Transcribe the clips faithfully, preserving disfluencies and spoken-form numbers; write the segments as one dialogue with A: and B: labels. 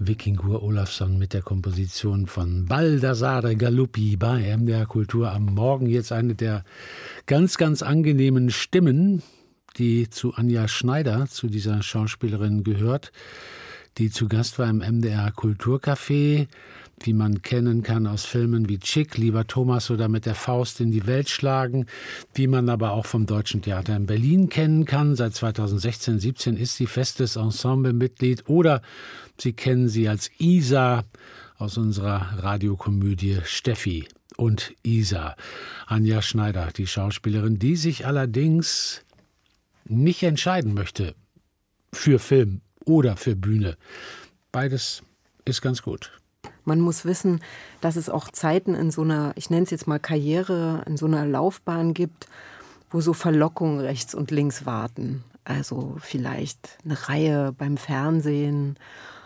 A: Vikingur Olafsson mit der Komposition von Baldassare Galuppi bei M D R Kultur am Morgen. Jetzt eine der ganz, ganz angenehmen Stimmen, die zu Anja Schneider, zu dieser Schauspielerin gehört, die zu Gast war im M D R Kulturcafé, die man kennen kann aus Filmen wie Chick, Lieber Thomas oder Mit der Faust in die Welt schlagen, die man aber auch vom Deutschen Theater in Berlin kennen kann. Seit zweitausendsechzehn siebzehn ist sie festes Ensemblemitglied oder Sie kennen sie als Isa aus unserer Radiokomödie Steffi und Isa. Anja Schneider, die Schauspielerin, die sich allerdings nicht entscheiden möchte für Film oder für Bühne. Beides ist ganz gut.
B: Man muss wissen, dass es auch Zeiten in so einer, ich nenne es jetzt mal Karriere, in so einer Laufbahn gibt, wo so Verlockungen rechts und links warten. Also vielleicht eine Reihe beim Fernsehen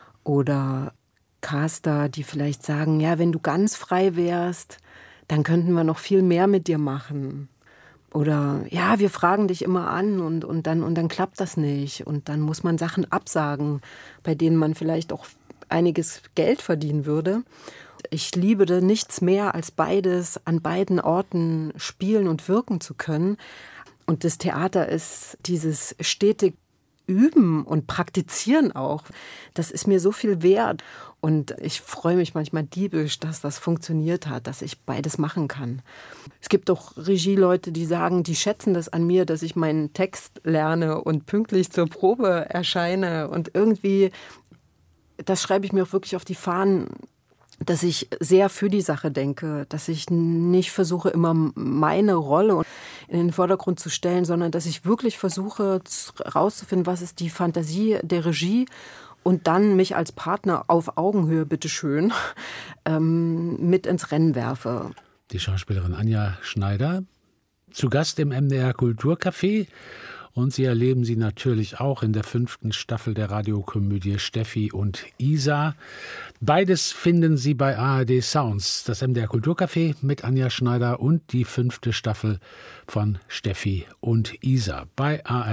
B: oder Caster, die vielleicht sagen, ja, wenn du ganz frei wärst, dann könnten wir noch viel mehr mit dir machen. Oder ja, wir fragen dich immer an und, und, dann, und dann klappt das nicht. Und dann muss man Sachen absagen, bei denen man vielleicht auch einiges Geld verdienen würde. Ich liebe da nichts mehr, als beides an beiden Orten spielen und wirken zu können. Und das Theater ist dieses stetig Üben und Praktizieren auch. Das ist mir so viel wert. Und ich freue mich manchmal diebisch, dass das funktioniert hat, dass ich beides machen kann. Es gibt auch Regieleute, die sagen, die schätzen das an mir, dass ich meinen Text lerne und pünktlich zur Probe erscheine. Und irgendwie, das schreibe ich mir auch wirklich auf die Fahnen, dass ich sehr für die Sache denke, dass ich nicht versuche, immer meine Rolle in den Vordergrund zu stellen, sondern dass ich wirklich versuche, herauszufinden, was ist die Fantasie der Regie und dann mich als Partner auf Augenhöhe, bitteschön, ähm, mit ins Rennen werfe.
A: Die Schauspielerin Anja Schneider, zu Gast im M D R Kulturcafé. Und Sie erleben sie natürlich auch in der fünften Staffel der Radiokomödie Steffi und Isa. Beides finden Sie bei A R D Sounds. Das M D R Kulturcafé mit Anja Schneider und die fünfte Staffel von Steffi und Isa bei A R D.